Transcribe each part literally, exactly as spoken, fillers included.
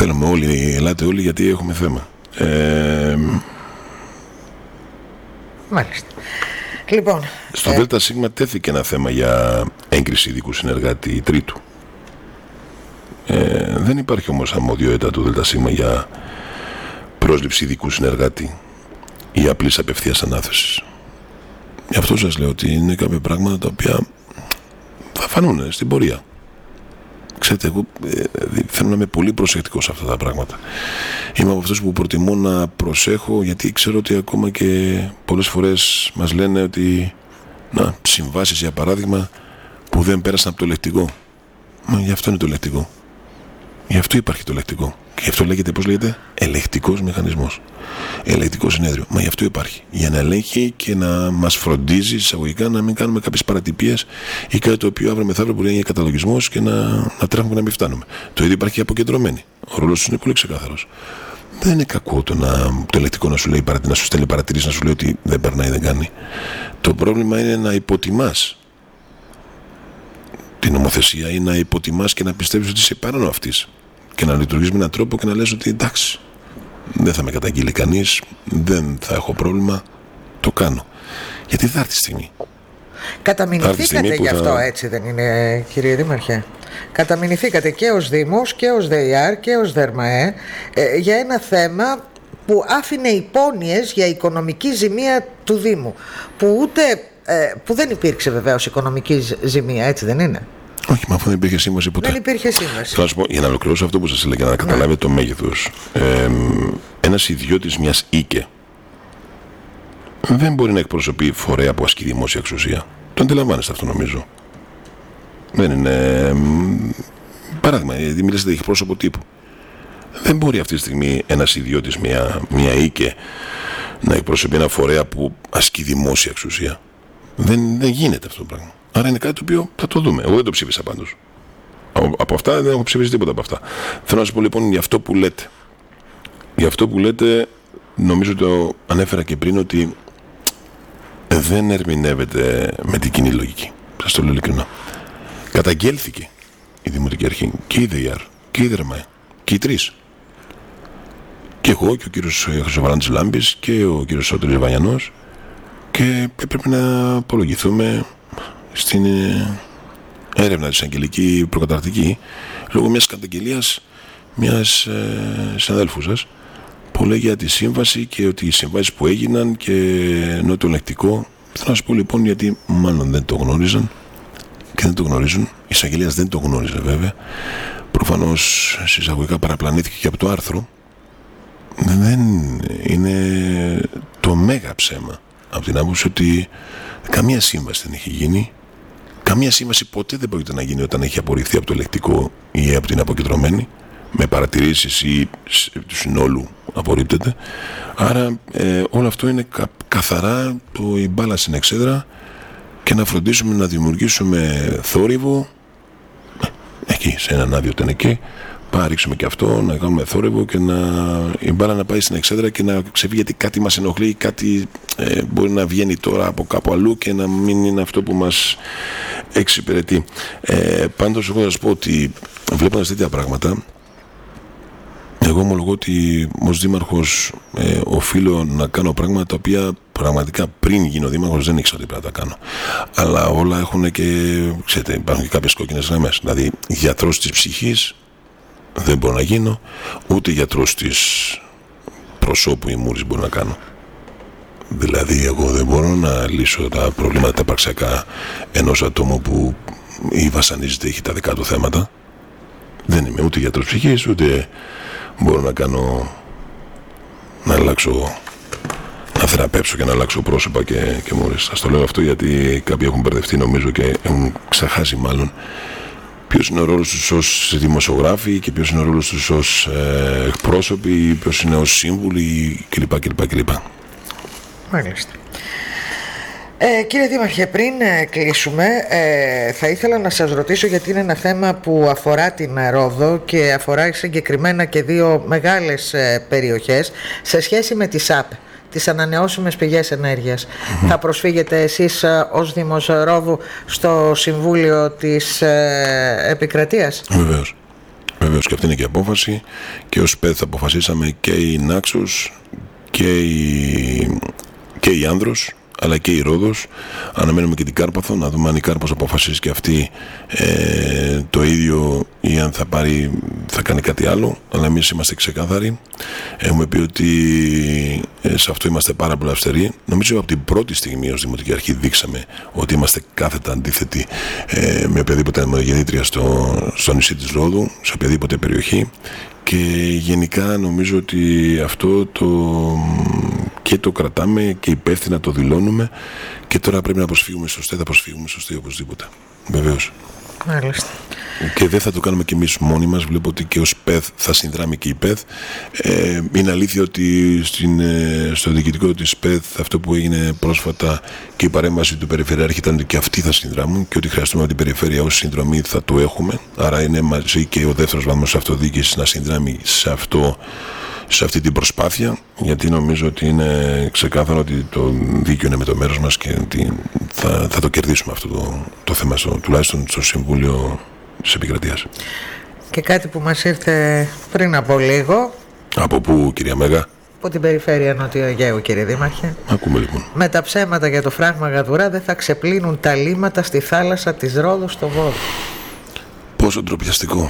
θέλουμε όλοι, ελάτε όλοι γιατί έχουμε θέμα. Ε, Μάλιστα. Λοιπόν, στο ε... ΔΣ τέθηκε ένα θέμα για έγκριση ειδικού συνεργάτη τρίτου. Ε, δεν υπάρχει όμως αρμοδιότητα του ΔΣ για πρόσληψη ειδικού συνεργάτη ή απλής απευθείας ανάθεσης. Γι' αυτό σας λέω ότι είναι κάποια πράγματα τα οποία θα φανούν στην πορεία. Ξέρετε, εγώ ε, θέλω να είμαι πολύ προσεκτικός σε αυτά τα πράγματα. Είμαι από αυτούς που προτιμώ να προσέχω, γιατί ξέρω ότι ακόμα και πολλές φορές μας λένε ότι να, συμβάσεις για παράδειγμα που δεν πέρασαν από το λεκτικό. Μα γι' αυτό είναι το λεκτικό. Γι' αυτό υπάρχει το ελεκτικό. Και γι' αυτό λέγεται, πώς λέγεται, ελεκτικός μηχανισμός. Ελεκτικό συνέδριο. Μα γι' αυτό υπάρχει. Για να ελέγχει και να μας φροντίζει εισαγωγικά να μην κάνουμε κάποιες παρατυπίες ή κάτι το οποίο αύριο μεθαύριο μπορεί να είναι καταλογισμός και να, να τρέχουμε και να μην φτάνουμε. Το ίδιο υπάρχει και αποκεντρωμένοι. Ο ρόλος του είναι πολύ ξεκάθαρος. Δεν είναι κακό το, να, το ελεκτικό να σου λέει, να σου στέλνει παρατηρήσεις, να σου λέει ότι δεν περνάει, δεν κάνει. Το πρόβλημα είναι να υποτιμάς την νομοθεσία ή να υποτιμάς και να πιστεύεις ότι είσαι πάνω αυτής και να λειτουργείς με έναν τρόπο και να λες ότι εντάξει, δεν θα με καταγγείλει κανείς, δεν θα έχω πρόβλημα, το κάνω. Γιατί θα έρθει η στιγμή. Καταμηνηθήκατε γι' αυτό, θα... έτσι δεν είναι, κύριε Δήμαρχε? Καταμηνηθήκατε και ως Δήμος και ως ΔΕΙΑΡ και ως ΔΕΡΜΑΕ ε, για ένα θέμα που άφηνε υπόνοιες για οικονομική ζημία του Δήμου, που ούτε ε, που δεν υπήρξε βεβαίως οικονομική ζημία, έτσι δεν είναι? Όχι, μα αφού δεν υπήρχε σύμβαση ποτέ. Δεν υπήρχε σύμβαση. Θα σας πω, για να ολοκληρώσω αυτό που σας έλεγα, να καταλάβετε ναι. το μέγεθος. Ε, ένας ιδιώτης μιας ΙΚΕ δεν μπορεί να εκπροσωπεί φορέα που ασκεί δημόσια εξουσία. Το αντιλαμβάνεστε αυτό, νομίζω. Δεν είναι. Παράδειγμα, γιατί μιλήσατε για εκπρόσωπο τύπου. Δεν μπορεί αυτή τη στιγμή ένας ιδιώτης, μια, μια ΙΚΕ, να εκπροσωπεί ένα φορέα που ασκεί δημόσια εξουσία. Δεν, δεν γίνεται αυτό το πράγμα. Άρα είναι κάτι το οποίο θα το δούμε. Εγώ δεν το ψήφισα πάντως. Από, από αυτά δεν έχω ψηφίσει τίποτα από αυτά. Θέλω να σας πω λοιπόν για αυτό που λέτε. Για αυτό που λέτε, νομίζω το ανέφερα και πριν, ότι δεν ερμηνεύεται με την κοινή λογική. Σας το λέω ειλικρινά. Καταγγέλθηκε η Δημοτική Αρχή και η ΔΕΙΑΡ και η ΔΕΡΜΑΕ και οι τρεις. Και εγώ και ο κύριος Χρυσοβαράντης Λάμπης και ο κύριος Σώτηρης Βανιανός, και πρέπει να απολογηθούμε στην έρευνα της αγγελική προκαταρκτική λόγω μιας καταγγελίας μιας ε, συναδέλφου σας που λέει για τη σύμβαση και ότι οι συμβάσεις που έγιναν και ενώ το ελεκτικό. Θα να σου πω λοιπόν, γιατί μάλλον δεν το γνώριζαν και δεν το γνωρίζουν. Η εισαγγελίας δεν το γνώριζε βέβαια. Προφανώς εισαγωγικά παραπλανήθηκε και από το άρθρο. Δεν είναι το μέγα ψέμα, από την άποψη ότι καμία σύμβαση δεν έχει γίνει. Καμία σύμβαση ποτέ δεν πρόκειται να γίνει όταν έχει απορριφθεί από το ελεκτικό ή από την αποκεντρωμένη, με παρατηρήσεις ή του συνόλου απορρίπτεται. Άρα ε, όλο αυτό είναι κα, καθαρά το η μπάλα στην εξέδρα και να φροντίσουμε να δημιουργήσουμε θόρυβο εκεί, σε έναν άδειο τενεκέ. Πάμε ρίξουμε και αυτό, να κάνουμε θόρυβο και να, η μπάλα να πάει στην εξέδρα και να ξεφύγει, γιατί κάτι μας ενοχλεί, κάτι ε, μπορεί να βγαίνει τώρα από κάπου αλλού και να μην είναι αυτό που μας εξυπηρετεί. Ε, πάντως εγώ θα σας πω ότι βλέποντας τέτοια πράγματα, εγώ ομολογώ ότι ως δήμαρχος ε, οφείλω να κάνω πράγματα τα οποία πραγματικά πριν γίνω δήμαρχος δεν ήξερα ότι πρέπει να τα κάνω. Αλλά όλα έχουν και, ξέρετε, υπάρχουν και κάποιες κόκκινες γραμμές. Δηλαδή, γιατρός της ψυχής δεν μπορώ να γίνω, ούτε γιατρός της προσώπου ή μούρης μπορώ να κάνω. Δηλαδή, εγώ δεν μπορώ να λύσω τα προβλήματα τα υπαρξιακά ενός ατόμου που ή βασανίζεται, έχει τα δικά του θέματα. Δεν είμαι ούτε γιατρός ψυχής, ούτε μπορώ να κάνω, να αλλάξω, να θεραπεύσω και να αλλάξω πρόσωπα και, και μούρες. Σας το λέω αυτό γιατί κάποιοι έχουν μπερδευτεί, νομίζω, και έχουν ξεχάσει μάλλον ποιος είναι ο ρόλος τους ως δημοσιογράφοι και ποιος είναι ο ρόλος τους ως ε, εκπρόσωποι, ποιος είναι ως σύμβουλοι κλπ. κλπ, κλπ. Μάλιστα. Ε, κύριε Δήμαρχε, πριν ε, κλείσουμε, ε, θα ήθελα να σας ρωτήσω, γιατί είναι ένα θέμα που αφορά την Ρόδο και αφορά συγκεκριμένα και δύο μεγάλες ε, περιοχές σε σχέση με τη ΣΑΠ, τις ανανεώσιμες πηγές ενέργειας. Mm-hmm. Θα προσφύγετε εσείς ε, ως Δήμος Ρόδου στο Συμβούλιο της ε, Επικρατείας? Βεβαίως. Βεβαίως, και αυτή είναι και η απόφαση, και ως ΠΕΔ αποφασίσαμε και η Νάξος και η, και η Άνδρος αλλά και η Ρόδος. Αναμένουμε και την Κάρπαθο, να δούμε αν η Κάρπαθος αποφασίσει και αυτή ε, το ίδιο ή αν θα, πάρει, θα κάνει κάτι άλλο. Αλλά εμείς είμαστε ξεκάθαροι. Έχουμε πει ότι ε, σε αυτό είμαστε πάρα πολύ αυστηροί. Νομίζω από την πρώτη στιγμή ως Δημοτική Αρχή δείξαμε ότι είμαστε κάθετα αντίθετοι ε, με οποιαδήποτε γεννήτρια στο, στο νησί της Ρόδου, σε οποιαδήποτε περιοχή. Και γενικά νομίζω ότι αυτό το και το κρατάμε και υπεύθυνα το δηλώνουμε, και τώρα πρέπει να προσφύγουμε στο ΣΤΕ, θα προσφύγουμε στο ΣΤΕ οπωσδήποτε. Βεβαίως. Μάλιστα. Και δεν θα το κάνουμε κι εμείς μόνοι μας. Βλέπω ότι και ως ΠΕΔ θα συνδράμει και η ΠΕΔ. Ε, είναι αλήθεια ότι στην, στο διοικητικό της ΠΕΔ αυτό που έγινε πρόσφατα και η παρέμβαση του Περιφερειάρχη ήταν ότι και αυτοί θα συνδράμουν, και ότι χρειαστούμε από την Περιφέρεια ως συνδρομή θα το έχουμε. Άρα είναι μαζί και ο δεύτερος βαθμός αυτοδιοίκησης να συνδράμει σε αυτό, σε αυτή την προσπάθεια, γιατί νομίζω ότι είναι ξεκάθαρο ότι το δίκαιο είναι με το μέρος μας και ότι θα, θα το κερδίσουμε αυτό το, το θέμα, στο, τουλάχιστον στο Συμβούλιο της Επικρατείας. Και κάτι που μας ήρθε πριν από λίγο. Από πού, κυρία Μέγα? Από την Περιφέρεια Νότιο Αιγαίου, κύριε Δήμαρχε. Ακούμε λοιπόν. Με τα ψέματα για το φράγμα Γαδουρά δεν θα ξεπλύνουν τα λίμματα στη θάλασσα της Ρόδου στο Βόδι. Πόσο ντροπιαστικό.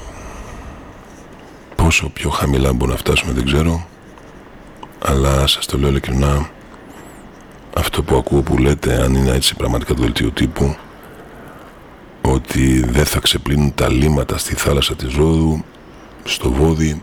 Πόσο πιο χαμηλά μπορούμε να φτάσουμε δεν ξέρω, αλλά σας το λέω ειλικρινά, αυτό που ακούω που λέτε, αν είναι έτσι πραγματικά το δελτίο τύπου, ότι δεν θα ξεπλύνουν τα λίμματα στη θάλασσα της Ρόδου, στο Βόδι,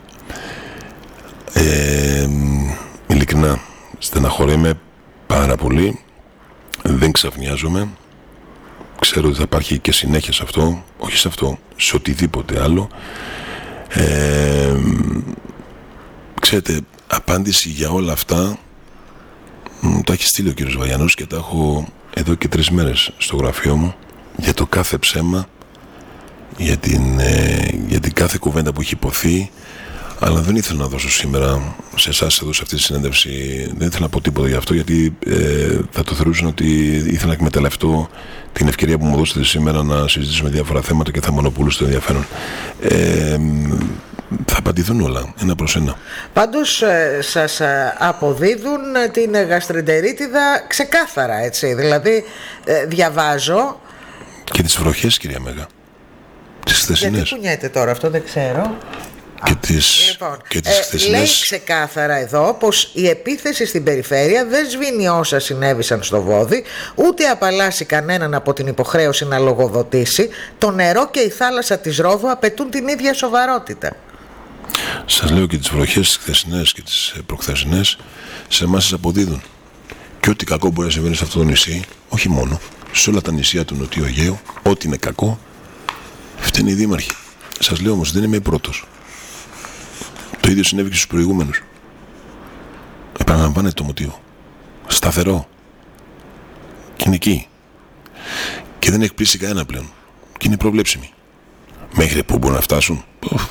ε, ειλικρινά στεναχωρέμαι πάρα πολύ, δεν ξαφνιάζομαι, ξέρω ότι θα υπάρχει και συνέχεια σε αυτό, όχι σε αυτό, σε οτιδήποτε άλλο. Ε, ξέρετε, απάντηση για όλα αυτά μου τα έχει στείλει ο κύριος Βαγιανός και τα έχω εδώ και τρεις μέρες στο γραφείο μου, για το κάθε ψέμα, για την, ε, για την κάθε κουβέντα που έχει υποθεί. Αλλά δεν ήθελα να δώσω σήμερα σε εσάς εδώ σε αυτή τη συνέντευξη, δεν ήθελα να πω τίποτα γι' αυτό, γιατί ε, θα το θεωρούσαν ότι ήθελα να εκμεταλλευτώ την ευκαιρία που μου δώσετε σήμερα να συζητήσουμε διάφορα θέματα και θα μονοπολούσε το ενδιαφέρον. Ε, θα απαντηθούν όλα, ένα προς ένα. Πάντως ε, σας ε, αποδίδουν την γαστρεντερίτιδα ξεκάθαρα, έτσι, δηλαδή ε, διαβάζω. Και τις βροχές, κυρία Μέγα, τις χθεσινές. Γιατί κουνιέται τώρα, αυτό δεν ξέρω. Και τις, λοιπόν, και τις ε, χθεσινές... λέει ξεκάθαρα εδώ πως η επίθεση στην περιφέρεια δεν σβήνει όσα συνέβησαν στο Βόδι, ούτε απαλλάσσει κανέναν από την υποχρέωση να λογοδοτήσει. Το νερό και η θάλασσα της Ρόδου απαιτούν την ίδια σοβαρότητα. Σας λέω, και τις βροχές τις χθεσινές και τις προχθεσινές σε εμάς σας αποδίδουν. Και ό,τι κακό μπορεί να συμβαίνει σε αυτό το νησί, όχι μόνο, σε όλα τα νησιά του Νοτιού Αιγαίου, ό,τι είναι κακό, φταίνει οι δήμαρχοι. Σας λέω όμως, δεν είμαι πρώτος. Το ίδιο συνέβη και στους προηγούμενους. Επαναλαμβάνεται το μοτίβο. Σταθερό. Και είναι εκεί. Και δεν εκπλήσει κανένα πλέον. Και είναι προβλέψιμη. Μέχρι που μπορούν να φτάσουν, οφ,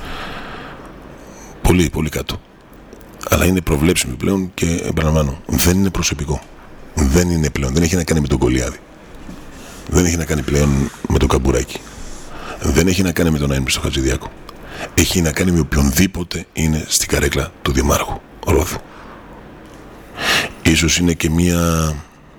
πολύ πολύ κάτω. Αλλά είναι προβλέψιμη πλέον και επαναλαμβάνω, δεν είναι προσωπικό. Δεν είναι πλέον. Δεν έχει να κάνει με τον Κολιάδη. Δεν έχει να κάνει πλέον με τον Καμπουράκη. Δεν έχει να κάνει με τον Άινμι στο Χατζηδιάκο. Έχει να κάνει με οποιονδήποτε είναι στην καρέκλα του Δημάρχου Ρόδου. Ίσως είναι και μια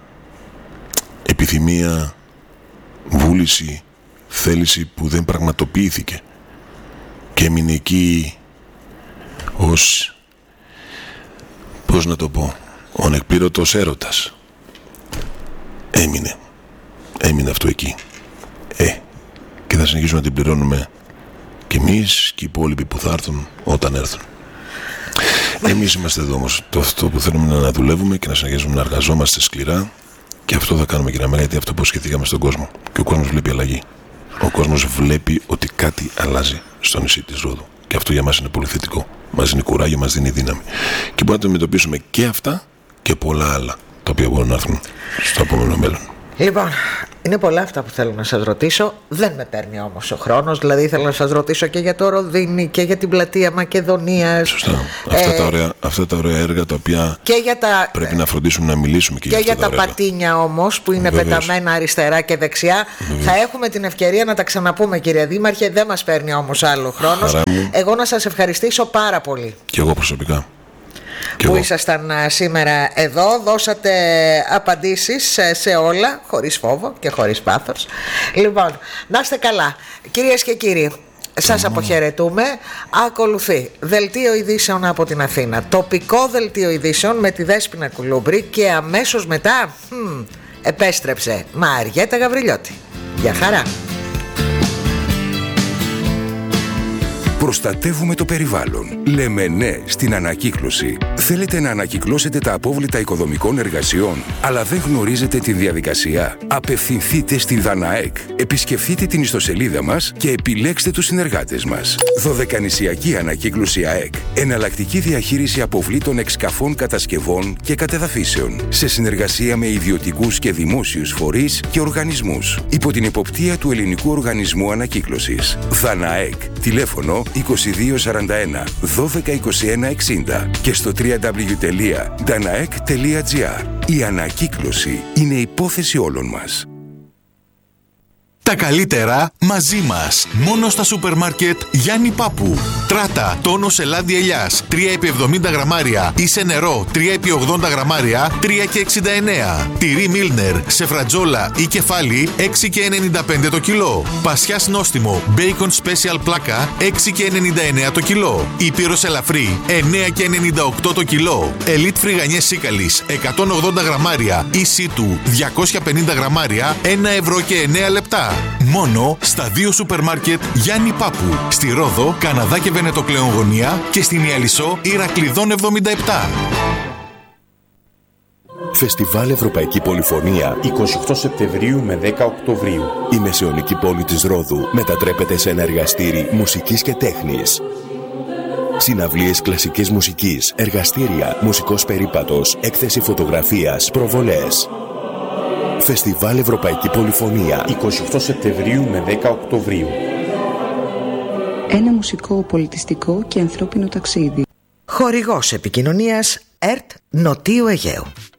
επιθυμία, βούληση, θέληση που δεν πραγματοποιήθηκε και έμεινε εκεί ως, πώς να το πω, ο ανεκπλήρωτος έρωτας. Έμεινε. Έμεινε αυτό εκεί. Ε, και θα συνεχίσουμε να την πληρώνουμε και εμείς και οι υπόλοιποι που θα έρθουν όταν έρθουν. Εμείς είμαστε εδώ όμως. Το αυτό που θέλουμε είναι να δουλεύουμε και να συνεχίσουμε να εργαζόμαστε σκληρά, και αυτό θα κάνουμε, κύριε Μέρα, γιατί αυτό που σχετήκαμε στον κόσμο. Και ο κόσμος βλέπει αλλαγή. Ο κόσμος βλέπει ότι κάτι αλλάζει στο νησί της Ρόδου. Και αυτό για μας είναι πολύ θετικό. Μας δίνει κουράγιο, μας δίνει δύναμη. Και μπορούμε να αντιμετωπίσουμε και αυτά και πολλά άλλα τα οποία μπορούν να έρθουν στο επόμενο μέλλον. Λοιπόν, είναι πολλά αυτά που θέλω να σας ρωτήσω. Δεν με παίρνει όμως ο χρόνος. Δηλαδή ήθελα να σας ρωτήσω και για το Ροδίνι και για την πλατεία Μακεδονίας. Σωστά. Ε, αυτά, τα ωραία, αυτά τα ωραία έργα τα οποία και για τα, πρέπει να φροντίσουμε να μιλήσουμε και, και για, για τα, τα πατίνια όμως που είναι Βεβαίως. πεταμένα αριστερά και δεξιά. Βεβαίως. Θα έχουμε την ευκαιρία να τα ξαναπούμε, κύριε Δήμαρχε. Δεν μας παίρνει όμως άλλο χρόνος. Εγώ να σας ευχαριστήσω πάρα πολύ. Και εγώ προσωπικά. Που ήσασταν σήμερα εδώ, δώσατε απαντήσεις σε όλα, χωρίς φόβο και χωρίς πάθος. Λοιπόν, να είστε καλά. Κυρίες και κύριοι, σας αποχαιρετούμε. Ακολουθεί δελτίο ειδήσεων από την Αθήνα, τοπικό δελτίο ειδήσεων με τη Δέσποινα Κουλούμπρη και αμέσως μετά χμ, επέστρεψε Μαριέτα Γαβριλιώτη. Γεια χαρά. Προστατεύουμε το περιβάλλον. Λέμε ναι στην ανακύκλωση. Θέλετε να ανακυκλώσετε τα απόβλητα οικοδομικών εργασιών, αλλά δεν γνωρίζετε τη διαδικασία? Απευθυνθείτε στη Δαναέκ. Επισκεφτείτε την ιστοσελίδα μας και επιλέξτε τους συνεργάτες μας. Δωδεκανησιακή Ανακύκλωση ΑΕΚ. Εναλλακτική διαχείριση αποβλήτων εξκαφών, κατασκευών και κατεδαφίσεων. Σε συνεργασία με ιδιωτικούς και δημόσιους φορείς και οργανισμούς. Υπό την εποπτεία του Ελληνικού Οργανισμού Ανακύκλωσης. Δαναέκ. Τηλέφωνο είκοσι δύο σαράντα ένα δώδεκα είκοσι ένα εξήντα και στο double-u double-u double-u τελεία danaek τελεία gr. Η ανακύκλωση είναι υπόθεση όλων μας. Τα καλύτερα μαζί μας. Μόνο στα σούπερ μάρκετ Γιάννη Πάπου. Τράτα, τόνος ελάντι ελιάς, τρία επί εβδομήντα γραμμάρια. Είσαι νερό, τρία επί ογδόντα γραμμάρια, τρία και εξήντα εννέα. Τυρί Μίλνερ, σε φρατζόλα ή κεφάλι, έξι και ενενήντα πέντε το κιλό. Πασιάς νόστιμο, μπέικον special πλάκα, έξι και ενενήντα εννέα το κιλό. Ήπειρος ελαφρύ, εννέα και ενενήντα οκτώ το κιλό. Ελίτ φρυγανιές σίκαλης, εκατόν ογδόντα γραμμάρια ή σίτου, διακόσια πενήντα γραμμάρια, ένα ευρώ και εννέα λεπτά. Μόνο στα δύο σούπερ μάρκετ Γιάννη Πάπου. Στη Ρόδο, Καναδά και Βενετοκλέον γωνία και στην Ιαλισσό Ηρακλειδών εβδομήντα επτά. Φεστιβάλ Ευρωπαϊκή Πολυφωνία εικοστή ογδόη Σεπτεμβρίου με δέκα Οκτωβρίου. Η μεσαιωνική πόλη της Ρόδου μετατρέπεται σε ένα εργαστήρι μουσικής και τέχνης. Συναυλίες κλασικής μουσικής, εργαστήρια, μουσικός περίπατος, έκθεση φωτογραφίας, προβολές. Φεστιβάλ Ευρωπαϊκή Πολυφωνία εικοστή ογδόη Σεπτεμβρίου με δέκα Οκτωβρίου. Ένα μουσικό, πολιτιστικό και ανθρώπινο ταξίδι. Χορηγός επικοινωνίας ΕΡΤ Νοτίου Αιγαίου.